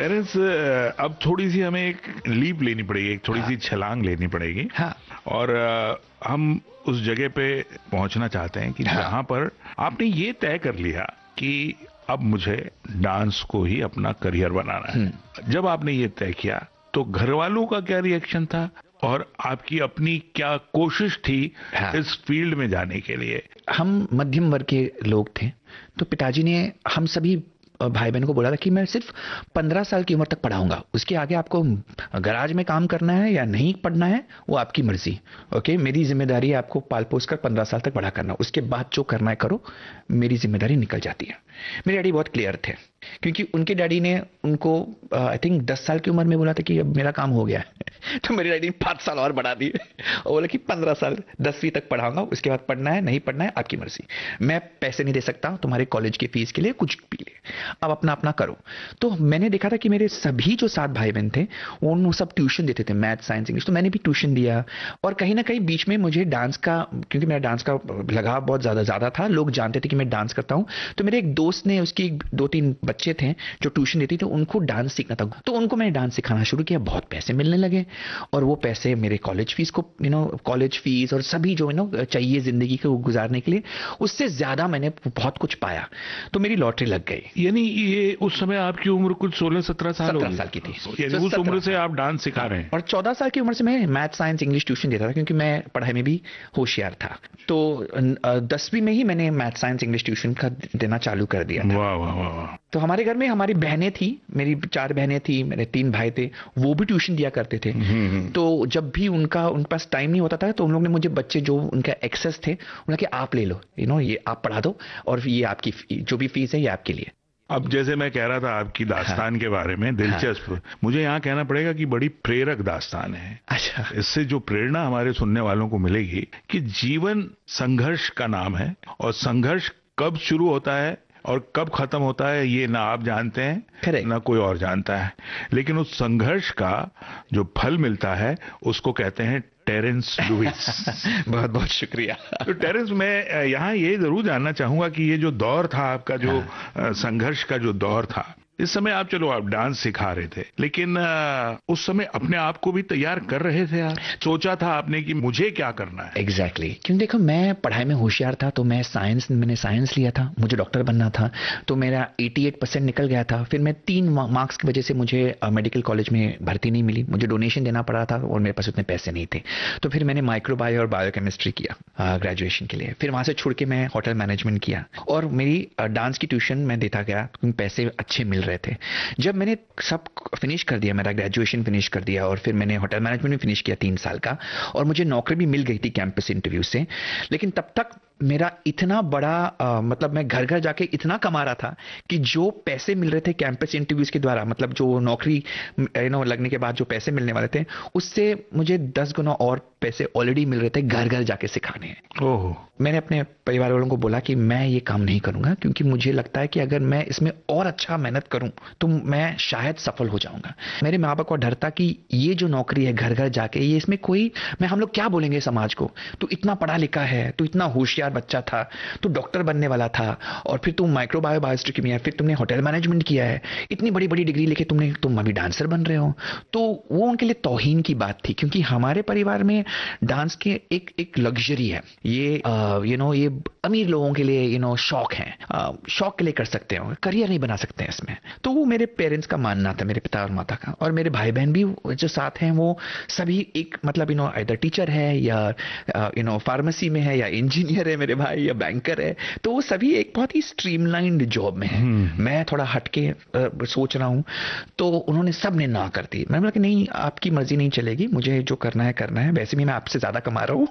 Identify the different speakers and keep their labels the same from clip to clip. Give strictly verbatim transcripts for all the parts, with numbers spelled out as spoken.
Speaker 1: Terrence, अब थोड़ी सी हमें एक लीप लेनी पड़ेगी, एक थोड़ी हाँ. सी छलांग लेनी पड़ेगी हाँ. और हम उस जगह पे पहुंचना चाहते हैं कि हाँ. जहां पर आपने ये तय कर लिया कि अब मुझे डांस को ही अपना करियर बनाना है। जब आपने ये तय किया तो घर वालों का क्या रिएक्शन था और आपकी अपनी क्या कोशिश थी हाँ. इस फील्ड में जाने के लिए?
Speaker 2: हम मध्यम वर्ग के लोग थे, तो पिताजी ने हम सभी भाई बहन को बोला था कि मैं सिर्फ पंद्रह साल की उम्र तक पढ़ाऊंगा, उसके आगे आपको गराज में काम करना है या नहीं पढ़ना है वो आपकी मर्जी। ओके, मेरी जिम्मेदारी है आपको पाल पोस कर पंद्रह साल तक बड़ा करना, उसके बाद जो करना है करो, मेरी जिम्मेदारी निकल जाती है। मेरे डैडी बहुत क्लियर थे, क्योंकि उनके डैडी ने उनको आई थिंक दस साल की उम्र में बोला था कि अब मेरा काम हो गया है तो मेरे डैडी ने पांच साल और बढ़ा दिए और बोला कि पंद्रह साल दसवीं तक पढ़ाऊंगा, उसके बाद पढ़ना है नहीं पढ़ना है आपकी मर्जी, मैं पैसे नहीं दे सकता तुम्हारे कॉलेज की फीस के लिए, कुछ भी लिए, अब अपना अपना करो। तो मैंने देखा था कि मेरे सभी जो सात भाई बहन थे वो सब ट्यूशन देते थे, मैथ साइंस इंग्लिश, तो मैंने भी ट्यूशन दिया। और कहीं ना कहीं बीच में मुझे डांस का, क्योंकि मेरा डांस का लगाव बहुत ज्यादा ज्यादा था, लोग जानते थे कि मैं डांस करता हूं, तो मेरे एक दोस्त ने, उसकी दो तीन बच्चे थे जो ट्यूशन देती थे, उनको डांस सीखना था, तो उनको मैंने डांस सिखाना शुरू किया। बहुत पैसे मिलने लगे और वो पैसे मेरे कॉलेज फीस को, यू नो कॉलेज फीस और सभी जो यू नो चाहिए जिंदगी को गुजारने के लिए, उससे ज्यादा मैंने बहुत कुछ पाया, तो मेरी लॉटरी लग गई।
Speaker 1: यानी ये उस समय आपकी उम्र कुछ सोलह सत्रह साल
Speaker 2: सत्रह साल की थी,
Speaker 1: यानी उस उम्र से आप डांस सिखा रहे हैं।
Speaker 2: और चौदह साल की उम्र से मैं मैथ साइंस इंग्लिश ट्यूशन देता था, क्योंकि मैं पढ़ाई में भी होशियार था। तो दसवीं में ही मैंने मैथ साइंस इंग्लिश ट्यूशन का देना चालू कर दिया था।
Speaker 1: वाह वाह वाह।
Speaker 2: तो हमारे घर में हमारी बहनें थी, मेरी चार बहनें थी, मेरे तीन भाई थे, वो भी ट्यूशन दिया करते थे। तो जब भी उनका उनके पास टाइम नहीं होता था तो उन लोग ने मुझे, बच्चे जो उनका एक्सेस थे, उन्होंने कि आप ले लो, यू नो ये आप पढ़ा दो और ये आपकी जो भी फीस है ये आपके लिए।
Speaker 1: अब जैसे मैं कह रहा था आपकी दास्तान हाँ, के बारे में दिलचस्प, हाँ, मुझे यहाँ कहना पड़ेगा कि बड़ी प्रेरक दास्तान है।
Speaker 2: अच्छा।
Speaker 1: इससे जो प्रेरणा हमारे सुनने वालों को मिलेगी कि जीवन संघर्ष का नाम है और संघर्ष कब शुरू होता है और कब खत्म होता है ये ना आप जानते हैं Correct. ना कोई और जानता है, लेकिन उस संघर्ष का जो फल मिलता है उसको कहते हैं टेरेंस लुइस।
Speaker 2: बहुत बहुत शुक्रिया।
Speaker 1: तो टेरेंस, मैं यहाँ ये जरूर जानना चाहूंगा कि ये जो दौर था आपका, जो हाँ. संघर्ष का जो दौर था, इस समय आप, चलो आप डांस सिखा रहे थे, लेकिन उस समय अपने आप को भी तैयार कर रहे थे आप? सोचा था आपने कि मुझे क्या करना है?
Speaker 2: Exactly exactly. क्योंकि देखो मैं पढ़ाई में होशियार था, तो मैं साइंस मैंने साइंस लिया था, मुझे डॉक्टर बनना था, तो मेरा अठासी परसेंट निकल गया था। फिर मैं तीन मार्क्स की वजह से मुझे मेडिकल कॉलेज में भर्ती नहीं मिली, मुझे डोनेशन देना पड़ा था और मेरे पास उतने पैसे नहीं थे। तो फिर मैंने माइक्रोबायो और बायोकेमिस्ट्री किया ग्रेजुएशन के लिए। फिर वहां से छुड़ के मैं होटल मैनेजमेंट किया और मेरी डांस की ट्यूशन मैं देता गया, क्योंकि पैसे अच्छे मिल रहे थे। जब मैंने सब फिनिश कर दिया, मेरा ग्रेजुएशन फिनिश कर दिया और फिर मैंने होटल मैनेजमेंट भी फिनिश किया तीन साल का, और मुझे नौकरी भी मिल गई थी कैंपस इंटरव्यू से, लेकिन तब तक मेरा इतना बड़ा आ, मतलब मैं घर घर जाके इतना कमा रहा था कि जो पैसे मिल रहे थे कैंपस इंटरव्यूज के द्वारा, मतलब जो नौकरी यू नो लगने के बाद जो पैसे मिलने वाले थे, उससे मुझे दस गुना और पैसे ऑलरेडी मिल रहे थे घर घर जाके सिखाने हैं।
Speaker 1: ओह।
Speaker 2: मैंने अपने परिवार वालों को बोला कि मैं ये काम नहीं करूंगा, क्योंकि मुझे लगता है कि अगर मैं इसमें और अच्छा मेहनत करूं तो मैं शायद सफल हो जाऊंगा। मेरे माँ बाप को डर था कि ये जो नौकरी है घर घर जाके, ये इसमें कोई, मैं हम लोग क्या बोलेंगे समाज को, तू इतना पढ़ा लिखा है, तू इतना होशियार बच्चा था, तू डॉक्टर बनने वाला था, और फिर तुम माइक्रोबायो बायोकेमिस्ट्री में, फिर तुमने होटल मैनेजमेंट किया है, इतनी बड़ी बड़ी डिग्री लेके तुमने तुम अभी डांसर बन रहे हो। तो वो उनके लिए तौहीन की बात थी, क्योंकि हमारे परिवार में डांस के एक एक लग्जरी है, ये यू नो ये अमीर लोगों के लिए यू नो शौक है, शौक के लिए कर सकते हो, करियर नहीं बना सकते हैं इसमें। तो वो मेरे पेरेंट्स का मानना था, मेरे पिता और माता का। और मेरे भाई बहन भी जो साथ हैं वो सभी एक मतलब यू नो आइदर टीचर है या यू नो फार्मेसी में है या इंजीनियर है मेरे भाई, या बैंकर है, तो वो सभी एक बहुत ही स्ट्रीमलाइंड जॉब में है। मैं थोड़ा हटके uh, सोच रहा हूँ, तो उन्होंने सब ने ना कर दी। मैंने बोला कि नहीं, आपकी मर्जी नहीं चलेगी, मुझे जो करना है करना है, वैसे भी मैं आपसे ज्यादा कमा रहा हूँ।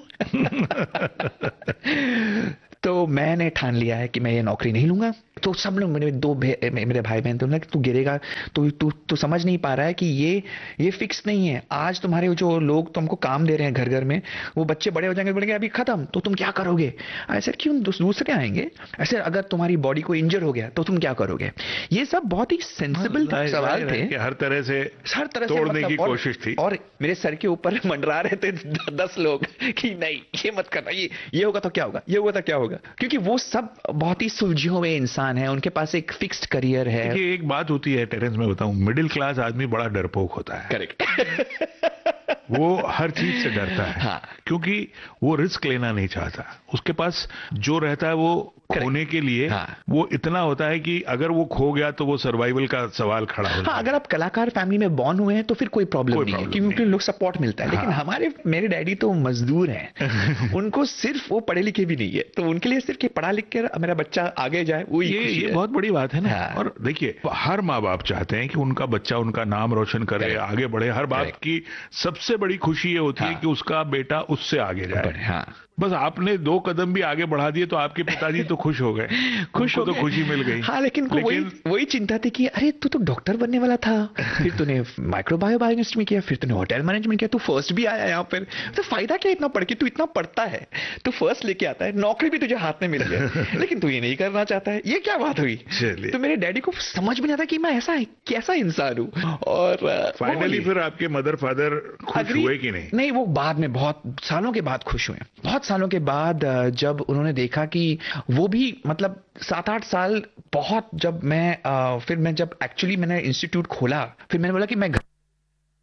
Speaker 2: तो मैंने ठान लिया है कि मैं ये नौकरी नहीं लूंगा। तो सब लोग, मेरे दो मेरे भाई बहन, तो उन्होंने तू गिरेगा, तू तू तू समझ नहीं पा रहा है कि ये ये फिक्स नहीं है। आज तुम्हारे जो लोग तुमको काम दे रहे हैं घर घर में, वो बच्चे बड़े हो जाएंगे, बोलेंगे अभी खत्म, तो तुम क्या करोगे? ऐसे क्यों दूसरे आएंगे? ऐसे अगर तुम्हारी बॉडी को इंजर हो गया तो तुम क्या करोगे? ये सब बहुत ही सेंसिबल सवाल थे,
Speaker 1: हर तरह से हर तरह से तोड़ने की कोशिश थी।
Speaker 2: और मेरे सर के ऊपर मंडरा रहे थे दस लोग कि नहीं, ये मत करना, ये ये होगा तो क्या होगा, ये होगा तो क्या होगा। होगा, क्योंकि वो सब बहुत ही सुलझे हुए इंसान हैं, उनके पास एक फिक्स्ड करियर है।
Speaker 1: देखिए एक बात होती है टेरेंस, मैं बताऊं, मिडिल क्लास आदमी बड़ा डरपोक होता है।
Speaker 2: करेक्ट।
Speaker 1: वो हर चीज से डरता है।
Speaker 2: हाँ।
Speaker 1: क्योंकि वो रिस्क लेना नहीं चाहता। उसके पास जो रहता है वो खोने के लिए
Speaker 2: हाँ।
Speaker 1: वो इतना होता है कि अगर वो खो गया तो वो सर्वाइवल का सवाल खड़ा हो जाता है।
Speaker 2: हाँ, अगर आप कलाकार फैमिली में बॉर्न हुए हैं तो फिर कोई प्रॉब्लम
Speaker 1: कोई
Speaker 2: नहीं है,
Speaker 1: problem
Speaker 2: क्योंकि उनके
Speaker 1: नहीं।
Speaker 2: लोग सपोर्ट मिलता है। लेकिन
Speaker 1: हाँ।
Speaker 2: हमारे मेरे डैडी तो मजदूर हैं। उनको सिर्फ वो पढ़े लिखे भी नहीं है, तो उनके लिए सिर्फ कि पढ़ा लिख कर मेरा बच्चा आगे जाए, वो
Speaker 1: ये ये बहुत बड़ी बात है ना।
Speaker 2: हाँ।
Speaker 1: और देखिए हर माँ बाप चाहते हैं कि उनका बच्चा उनका नाम रोशन करे,
Speaker 2: Correct.
Speaker 1: आगे बढ़े। हर बाप
Speaker 2: Correct.
Speaker 1: की सबसे बड़ी खुशी ये होती है
Speaker 2: हाँ।
Speaker 1: कि उसका बेटा उससे आगे जाए।
Speaker 2: हाँ।
Speaker 1: बस आपने दो कदम भी आगे बढ़ा दिए तो आपके पिताजी तो खुश हो गए,
Speaker 2: खुश हो
Speaker 1: तो
Speaker 2: गए।
Speaker 1: खुशी मिल गई।
Speaker 2: हाँ, लेकिन, लेकिन वही वही चिंता थी कि अरे तू तो डॉक्टर बनने वाला था, फिर तूने माइक्रोबायो बायोकेमिस्ट्री में किया, फिर तूने होटल मैनेजमेंट किया, तू फर्स्ट भी आया यहाँ पर, तो फायदा क्या इतना पढ़ के? तू इतना पढ़ता है, तू फर्स्ट लेके आता है, नौकरी भी तुझे हाथ में मिल गया, लेकिन तू ये नहीं करना चाहता है। ये क्या बात हुई? तो मेरे डैडी को समझ में नहीं आता कि मैं ऐसा कैसा इंसान हूँ। और
Speaker 1: फाइनली फिर आपके मदर फादर खुश हुए कि नहीं?
Speaker 2: नहीं, वो बाद में बहुत सालों के बाद खुश हुए। बहुत सालों के बाद जब उन्होंने देखा कि वो भी मतलब सात आठ साल बहुत, जब मैं आ, फिर मैं जब एक्चुअली मैंने इंस्टीट्यूट खोला, फिर मैंने बोला कि मैं